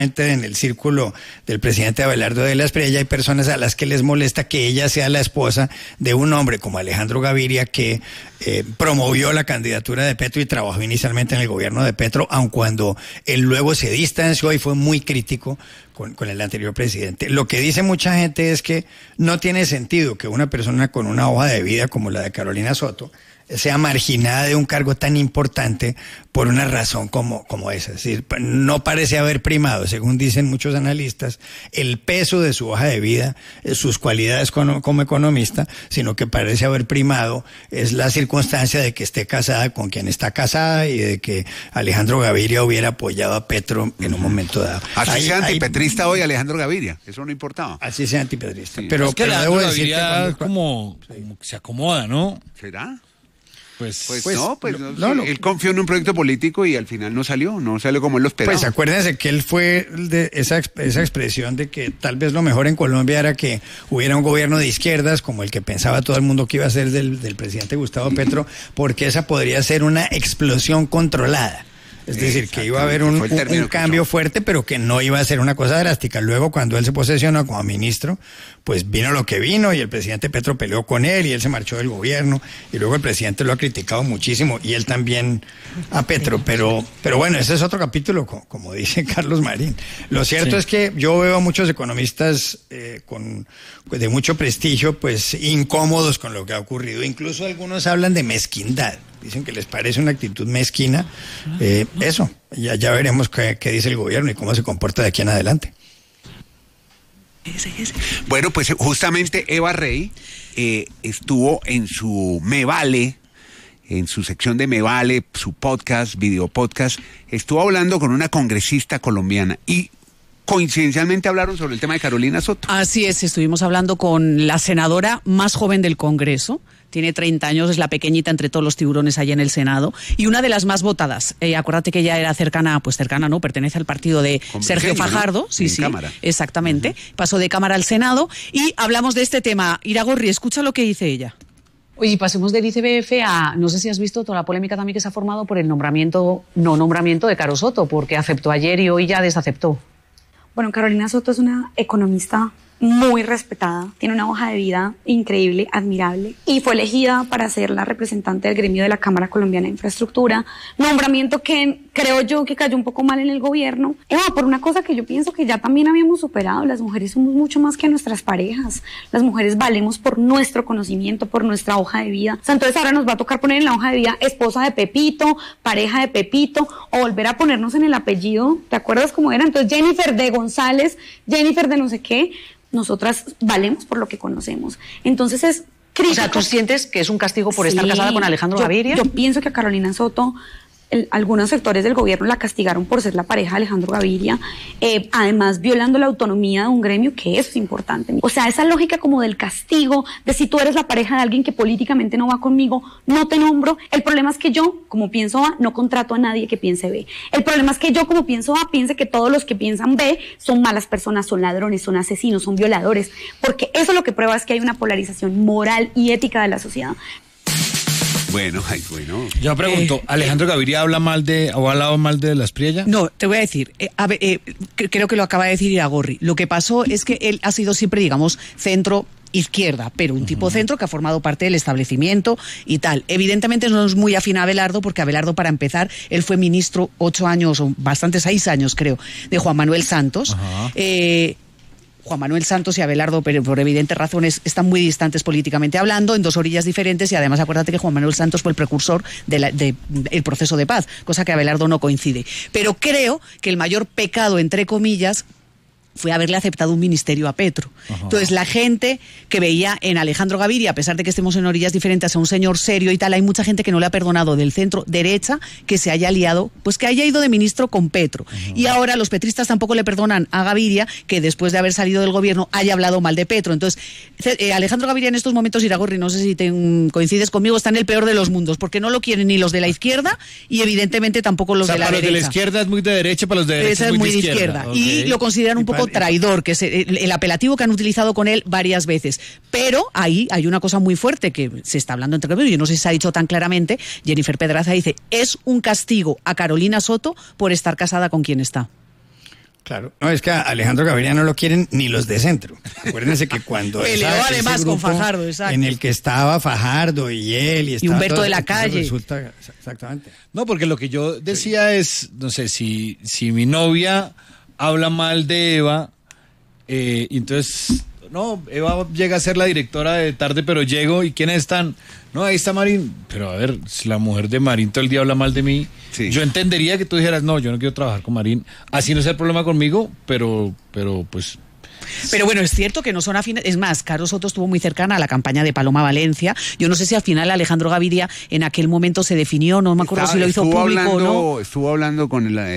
en el círculo del presidente Abelardo de la Espriella hay personas a las que les molesta que ella sea la esposa de un hombre como Alejandro Gaviria, que promovió la candidatura de Petro y trabajó inicialmente en el gobierno de Petro, aun cuando él luego se distanció y fue muy crítico con el anterior presidente. Lo que dice mucha gente es que no tiene sentido que una persona con una hoja de vida como la de Carolina Soto sea marginada de un cargo tan importante por una razón como esa. Es decir, no parece haber primado, según dicen muchos analistas, el peso de su hoja de vida, sus cualidades como economista, sino que parece haber primado es la circunstancia de que esté casada con quien está casada y de que Alejandro Gaviria hubiera apoyado a Petro en un momento dado. Así sea antipetrista hoy Alejandro Gaviria, eso no importaba. Así sea antipetrista. Sí. Pero, es que pero Alejandro debo decir Gaviria que como que se acomoda, ¿no? ¿Será? Pues Él confió en un proyecto político y al final no salió como él lo esperaba. Pues acuérdense que él fue de esa expresión de que tal vez lo mejor en Colombia era que hubiera un gobierno de izquierdas, como el que pensaba todo el mundo que iba a ser del presidente Gustavo Petro, porque esa podría ser una explosión controlada. Es decir, que iba a haber un cambio fuerte, pero que no iba a ser una cosa drástica. Luego, cuando él se posesionó como ministro, pues vino lo que vino y el presidente Petro peleó con él y él se marchó del gobierno y luego el presidente lo ha criticado muchísimo y él también a Petro. Pero bueno, ese es otro capítulo, como dice Carlos Marín. Lo cierto es que yo veo a muchos economistas de mucho prestigio, pues incómodos con lo que ha ocurrido. Incluso algunos hablan de mezquindad. Dicen que les parece una actitud mezquina. Eso, ya veremos qué dice el gobierno y cómo se comporta de aquí en adelante. Bueno, pues justamente Eva Rey estuvo en su Me Vale, en su sección de Me Vale, su podcast, video podcast, estuvo hablando con una congresista colombiana y coincidencialmente hablaron sobre el tema de Carolina Soto. Así es, estuvimos hablando con la senadora más joven del Congreso. Tiene 30 años, es la pequeñita entre todos los tiburones allá en el Senado y una de las más votadas. Acuérdate que ella era cercana, no, pertenece al partido de Sergio Fajardo. ¿No? Sí, Cámara. Exactamente. Uh-huh. Pasó de Cámara al Senado y hablamos de este tema. Iragorri, escucha lo que dice ella. Oye, pasemos del ICBF a, no sé si has visto toda la polémica también que se ha formado por el no nombramiento de Caro Soto, porque aceptó ayer y hoy ya desaceptó. Bueno, Carolina Soto es una economista muy respetada, tiene una hoja de vida increíble, admirable, y fue elegida para ser la representante del gremio de la Cámara Colombiana de Infraestructura, nombramiento que creo yo que cayó un poco mal en el gobierno, por una cosa que yo pienso que ya también habíamos superado. Las mujeres somos mucho más que nuestras parejas, las mujeres valemos por nuestro conocimiento, por nuestra hoja de vida. O sea, entonces ahora nos va a tocar poner en la hoja de vida esposa de Pepito, pareja de Pepito, o volver a ponernos en el apellido, ¿te acuerdas cómo era? Entonces Jennifer de González, Jennifer de no sé qué. Nosotras valemos por lo que conocemos. Entonces es crítico. O sea, ¿tú sientes que es un castigo por estar casada con Alejandro Gaviria? Yo pienso que a Carolina Soto, algunos sectores del gobierno la castigaron por ser la pareja de Alejandro Gaviria, además violando la autonomía de un gremio, que eso es importante. O sea, esa lógica como del castigo, de si tú eres la pareja de alguien que políticamente no va conmigo, no te nombro. El problema es que yo, como pienso A, no contrato a nadie que piense B. El problema es que yo, como pienso A, piense que todos los que piensan B son malas personas, son ladrones, son asesinos, son violadores, porque eso lo que prueba es que hay una polarización moral y ética de la sociedad. Bueno. Yo pregunto, ¿Alejandro Gaviria ha hablado mal de la Espriella? No, te voy a decir, creo que lo acaba de decir Iragorri. Lo que pasó es que él ha sido siempre, digamos, centro izquierda, pero un tipo centro que ha formado parte del establecimiento y tal. Evidentemente no es muy afín a Abelardo, porque Abelardo, para empezar, él fue ministro 8 años, o bastante 6 años creo, de Juan Manuel Santos. Juan Manuel Santos y Abelardo, pero por evidentes razones, están muy distantes políticamente hablando, en dos orillas diferentes, y además acuérdate que Juan Manuel Santos fue el precursor del proceso de paz, cosa que Abelardo no coincide. Pero creo que el mayor pecado, entre comillas, fue haberle aceptado un ministerio a Petro. Ajá. Entonces, la gente que veía en Alejandro Gaviria, a pesar de que estemos en orillas diferentes, a un señor serio y tal, hay mucha gente que no le ha perdonado del centro derecha que se haya aliado, pues que haya ido de ministro con Petro. Ajá. Y ahora los petristas tampoco le perdonan a Gaviria que después de haber salido del gobierno haya hablado mal de Petro. Entonces, Alejandro Gaviria en estos momentos, Iragorri, no sé si coincides conmigo, está en el peor de los mundos, porque no lo quieren ni los de la izquierda y evidentemente tampoco los de la derecha. Para los de la izquierda es muy de derecha, para los de derecha es muy de izquierda. Okay. Y lo consideran un poco traidor, que es el apelativo que han utilizado con él varias veces. Pero ahí hay una cosa muy fuerte que se está hablando entre comillas, yo no sé si se ha dicho tan claramente. Jennifer Pedraza dice, es un castigo a Carolina Soto por estar casada con quien está. Claro, no, es que a Alejandro Gaviria no lo quieren ni los de centro. Acuérdense que cuando Peleó además con Fajardo, exacto. En el que estaba Fajardo y él y Humberto de la Calle. Resulta, exactamente. No, porque lo que yo decía es, no sé, si mi novia habla mal de Eva, y entonces, no, Eva llega a ser la directora de Tarde Pero Llego, ¿y quiénes están? No, ahí está Marín. Pero a ver, si la mujer de Marín todo el día habla mal de mí, sí, yo entendería que tú dijeras, no, yo no quiero trabajar con Marín. Así no es el problema conmigo, pero pues... Pero bueno, es cierto que no son afines. Es más, Caro Soto estuvo muy cercana a la campaña de Paloma Valencia. Yo no sé si al final Alejandro Gaviria en aquel momento se definió, no me acuerdo si lo hizo público o no. Estuvo hablando con la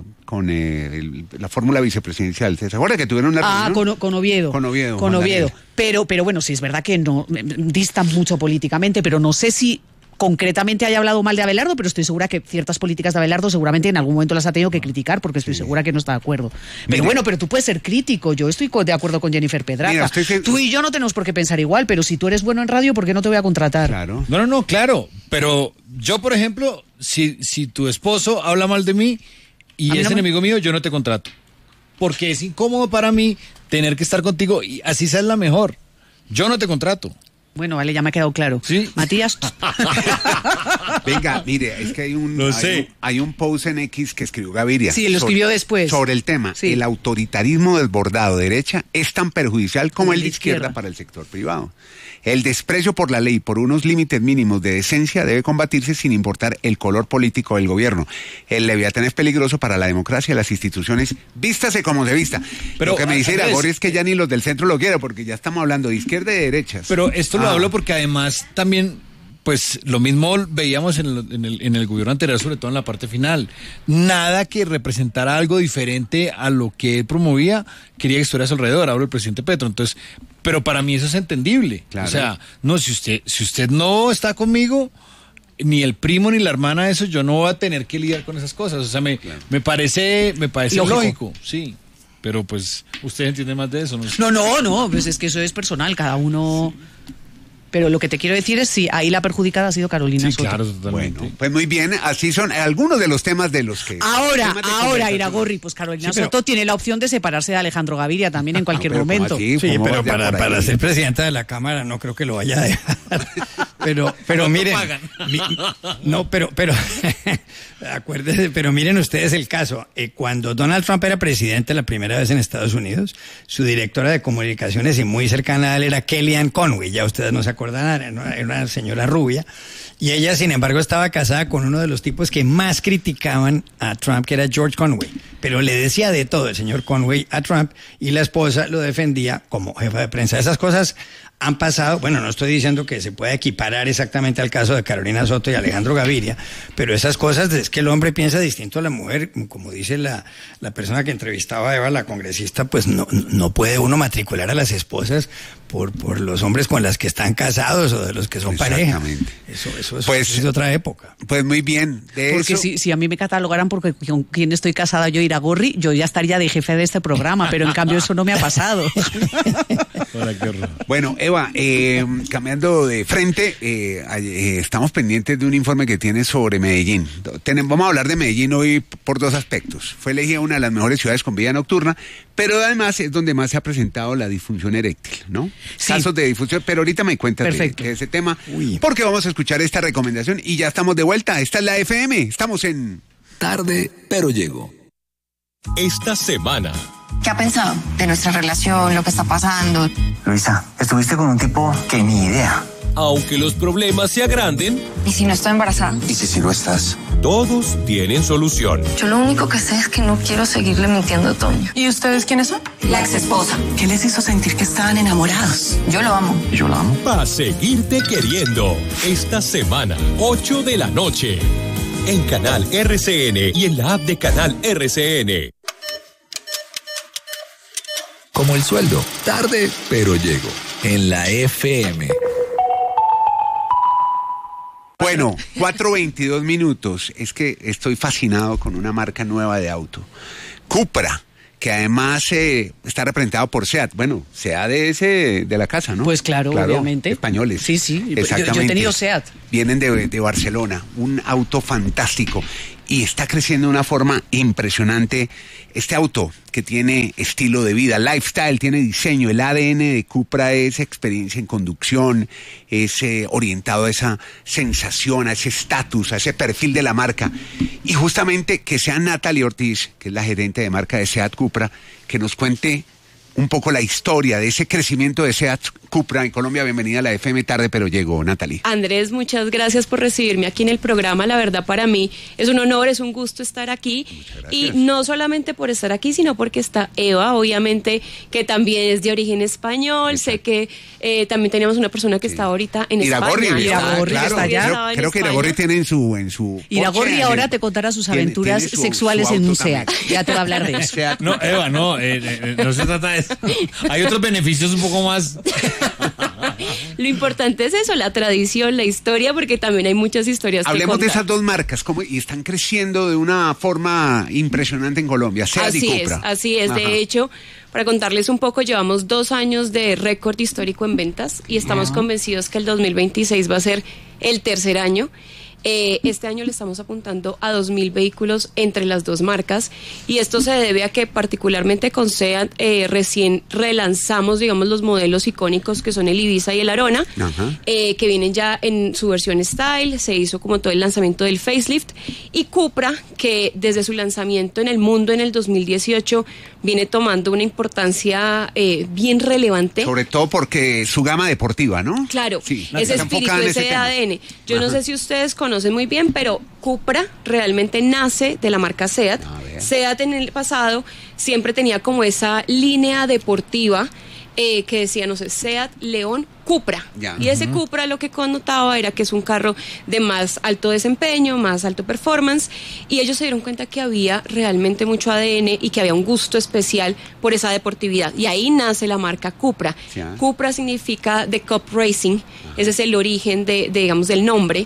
fórmula vicepresidencial. ¿Se acuerda que tuvieron una reunión? Con Oviedo. Con Oviedo. Pero bueno, sí es verdad que no distan mucho políticamente, pero no sé si concretamente haya hablado mal de Abelardo, pero estoy segura que ciertas políticas de Abelardo seguramente en algún momento las ha tenido que criticar, porque estoy segura que no está de acuerdo. Pero bueno, pero tú puedes ser crítico. Yo estoy de acuerdo con Jennifer Pedraza. Tú y yo no tenemos por qué pensar igual, pero si tú eres bueno en radio, ¿por qué no te voy a contratar? Claro. No, claro. Pero yo, por ejemplo, si tu esposo habla mal de mí y es enemigo mío, yo no te contrato. Porque es incómodo para mí tener que estar contigo y así seas la mejor. Yo no te contrato. Bueno, vale, ya me ha quedado claro. ¿Sí? Matías. Venga, mire, es que hay un post en X que escribió Gaviria. Sí, lo escribió después. Sobre el tema. Sí. El autoritarismo desbordado derecha es tan perjudicial como el de izquierda para el sector privado. El desprecio por la ley, por unos límites mínimos de decencia, debe combatirse sin importar el color político del gobierno. El leviatán es peligroso para la democracia y las instituciones, vístase como se vista. Pero lo que me dice Iragorri es que ya ni los del centro lo quieren, porque ya estamos hablando de izquierda y de derechas. Pero esto lo hablo porque además también, pues lo mismo veíamos en el gobierno anterior, sobre todo en la parte final. Nada que representara algo diferente a lo que él promovía, quería que estuviera a su alrededor, hablo del presidente Petro. Entonces, pero para mí eso es entendible. Claro. O sea, no, si usted no está conmigo, ni el primo ni la hermana, eso yo no voy a tener que lidiar con esas cosas. O sea, me parece lógico, sí. Pero pues usted entiende más de eso, ¿no? No, pues es que eso es personal, cada uno. Pero lo que te quiero decir es si ahí la perjudicada ha sido Carolina Soto. Claro, totalmente. Bueno, pues muy bien, así son algunos de los temas de los que... Ahora, Iragorri, pues Carolina Soto tiene la opción de separarse de Alejandro Gaviria también en cualquier momento. Sí, pero para ser presidenta de la Cámara no creo que lo vaya a dejar. Pero miren, pero acuérdense, pero miren ustedes el caso. Cuando Donald Trump era presidente la primera vez en Estados Unidos, su directora de comunicaciones y muy cercana a él era Kellyanne Conway. Ya ustedes no se acordarán, era una señora rubia. Y ella, sin embargo, estaba casada con uno de los tipos que más criticaban a Trump, que era George Conway. Pero le decía de todo el señor Conway a Trump y la esposa lo defendía como jefa de prensa. Esas cosas han pasado, bueno, no estoy diciendo que se pueda equiparar exactamente al caso de Carolina Soto y Alejandro Gaviria, pero esas cosas es que el hombre piensa distinto a la mujer, como dice la persona que entrevistaba a Eva, la congresista, pues no puede uno matricular a las esposas por los hombres con las que están casados o de los que son pareja. Eso es de otra época. Pues muy bien. Porque si a mí me catalogaran porque con quién estoy casada yo, Iragorri, yo ya estaría de jefe de este programa, pero en cambio eso no me ha pasado. Bueno, Eva, cambiando de frente, estamos pendientes de un informe que tiene sobre Medellín. Vamos a hablar de Medellín hoy por dos aspectos. Fue elegida una de las mejores ciudades con vida nocturna, pero además es donde más se ha presentado la disfunción eréctil, ¿no? Sí. Casos de disfunción, pero ahorita me cuentas de ese tema, porque vamos a escuchar esta recomendación y ya estamos de vuelta. Esta es la FM, estamos en Tarde Pero Llego. Esta semana. ¿Qué ha pensado de nuestra relación, lo que está pasando? Luisa, estuviste con un tipo que ni idea. Aunque los problemas se agranden... ¿Y si no estoy embarazada? ¿Y si no estás? Todos tienen solución. Yo lo único que sé es que no quiero seguirle mintiendo a Toño. ¿Y ustedes quiénes son? La exesposa. ¿Qué les hizo sentir que estaban enamorados? Yo lo amo. ¿Y yo la amo? Va a seguirte queriendo. Esta semana, 8 de la noche. En Canal RCN y en la app de Canal RCN. Como el sueldo, tarde pero llego, en la FM. Bueno, 4:22. Es que estoy fascinado con una marca nueva de auto. Cupra, que además está representado por SEAT. Bueno, SEAT es de la casa, ¿no? Pues claro, obviamente. Españoles. Sí, exactamente. Yo he tenido SEAT. Vienen de Barcelona, un auto fantástico. y está creciendo de una forma impresionante. Este auto que tiene estilo de vida, lifestyle, tiene diseño, el ADN de Cupra es experiencia en conducción, es orientado a esa sensación, a ese estatus, a ese perfil de la marca. Y justamente que sea Natalie Ortiz, que es la gerente de marca de SEAT Cupra, que nos cuente un poco la historia de ese crecimiento de SEAT Cupra en Colombia. Bienvenida a la FM Tarde, pero llegó, Natalie. Andrés, muchas gracias por recibirme aquí en el programa. La verdad, para mí es un honor, es un gusto estar aquí. Y no solamente por estar aquí, sino porque está Eva, obviamente, que también es de origen español. Sé que también teníamos una persona que está ahorita en Iragorri, España. Iragorri, claro, está allá. Creo que Iragorri tiene en su Iragorri ahora te contará sus aventuras sexuales en un SEAT. Ya te va a hablar de eso. No, Eva, no se trata de eso. Hay otros beneficios un poco más. Lo importante es eso, la tradición, la historia, porque también hay muchas historias. Hablemos de esas dos marcas, y están creciendo de una forma impresionante en Colombia, SEAT y Cupra. Así es. Ajá. De hecho, para contarles un poco, llevamos 2 años de récord histórico en ventas y estamos convencidos que el 2026 va a ser el tercer año. Este año le estamos apuntando a 2.000 vehículos entre las dos marcas, y esto se debe a que particularmente con SEAT recién relanzamos, digamos, los modelos icónicos que son el Ibiza y el Arona, que vienen ya en su versión Style. Se hizo como todo el lanzamiento del facelift, y Cupra, que desde su lanzamiento en el mundo en el 2018 viene tomando una importancia bien relevante. Sobre todo porque su gama deportiva, ¿no? Claro, sí, ese espíritu, ese ADN. Yo no sé si ustedes conocen muy bien, pero Cupra realmente nace de la marca SEAT. SEAT en el pasado siempre tenía como esa línea deportiva que decía, no sé, SEAT, León, Cupra. Y ese Cupra lo que connotaba era que es un carro de más alto desempeño, más alto performance, y ellos se dieron cuenta que había realmente mucho ADN y que había un gusto especial por esa deportividad. Y ahí nace la marca Cupra. Cupra significa The Cup Racing, ese es el origen digamos, del nombre.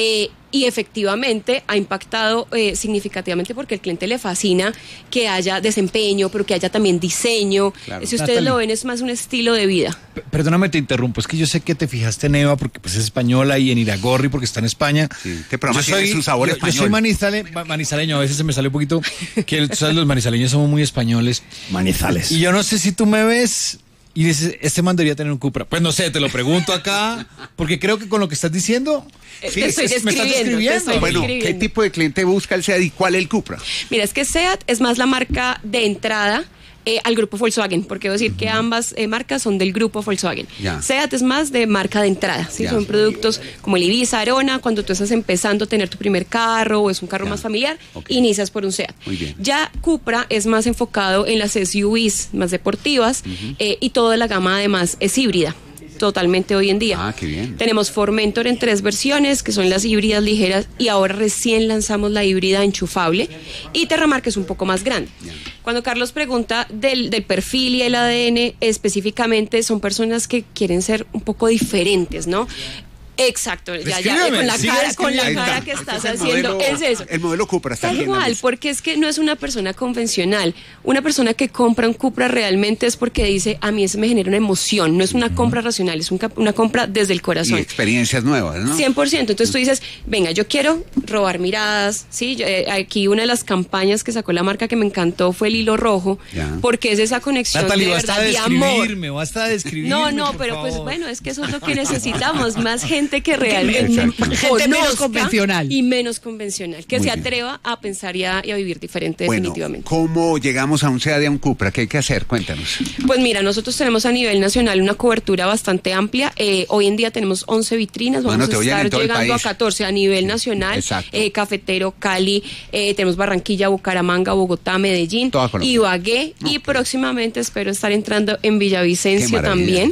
Y efectivamente ha impactado significativamente porque al cliente le fascina que haya desempeño, pero que haya también diseño. Si ustedes Natalie, lo ven, es más un estilo de vida. Perdóname, te interrumpo, es que yo sé que te fijaste en Eva porque pues es española, y en Iragorri porque está en España. Sí, este programa tiene su sabor español. Yo soy manizaleño, a veces se me sale un poquito, que tú sabes, los manizaleños somos muy españoles. Manizales. Y yo no sé si tú me ves y dices, este man debería tener un Cupra. Pues no sé, te lo pregunto acá, porque creo que con lo que estás diciendo... Te estoy describiendo. Bueno, ¿qué tipo de cliente busca el SEAT y cuál es el Cupra? Mira, es que SEAT es más la marca de entrada al grupo Volkswagen, porque debo decir que ambas marcas son del grupo Volkswagen. SEAT es más de marca de entrada, ¿sí? Son productos como el Ibiza, Arona. Cuando tú estás empezando a tener tu primer carro o es un carro más familiar, inicias por un SEAT. Ya Cupra es más enfocado en las SUVs más deportivas, y toda la gama además es híbrida. Totalmente hoy en día. Qué bien. Tenemos Formentor en 3 versiones, que son las híbridas ligeras, y ahora recién lanzamos la híbrida enchufable, y Terramar, que es un poco más grande. Cuando Carlos pregunta del perfil y el ADN, específicamente son personas que quieren ser un poco diferentes, ¿no? Exacto, con la cara que estás haciendo, es eso. El modelo Cupra está tal igual, porque es que no es una persona convencional. Una persona que compra un Cupra realmente es porque dice, a mí eso me genera una emoción, no es una compra racional, es una compra desde el corazón. Y experiencias nuevas, ¿no? 100%. Entonces tú dices, venga, yo quiero robar miradas, ¿sí? Aquí una de las campañas que sacó la marca que me encantó fue el hilo rojo, porque es esa conexión, Natalie, de verdad, de amor. Basta de describirme, No, pero favor. Pues bueno, es que eso es lo que necesitamos, más gente que realmente gente menos convencional y menos convencional, que se atreva a pensar y a vivir diferente, definitivamente. ¿Cómo llegamos a un SEAT y a un Cupra? ¿Qué hay que hacer? Cuéntanos. Pues mira, nosotros tenemos a nivel nacional una cobertura bastante amplia. Hoy en día tenemos 11 vitrinas, vamos a estar llegando a 14 a nivel nacional. Cafetero, Cali, tenemos Barranquilla, Bucaramanga, Bogotá, Medellín, Ibagué, y próximamente espero estar entrando en Villavicencio también.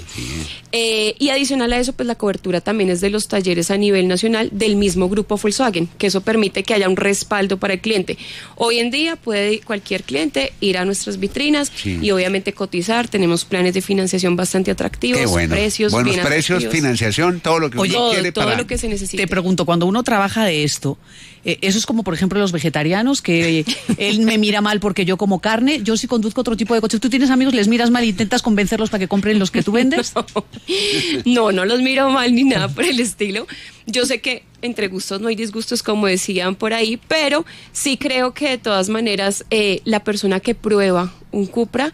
Y adicional a eso, pues la cobertura también es de los talleres a nivel nacional del mismo grupo Volkswagen, que eso permite que haya un respaldo para el cliente. Hoy en día puede cualquier cliente ir a nuestras vitrinas y obviamente cotizar. Tenemos planes de financiación bastante atractivos, precios, buenos precios, financiación, todo lo que uno quiere todo lo que se necesite. Te pregunto, cuando uno trabaja de esto, eso es como, por ejemplo, los vegetarianos, que él me mira mal porque yo como carne. Yo si conduzco otro tipo de coche, ¿tú tienes amigos, les miras mal e intentas convencerlos para que compren los que tú vendes? No los miro mal ni nada por el el estilo. Yo sé que entre gustos no hay disgustos, como decían por ahí, pero sí creo que de todas maneras la persona que prueba un Cupra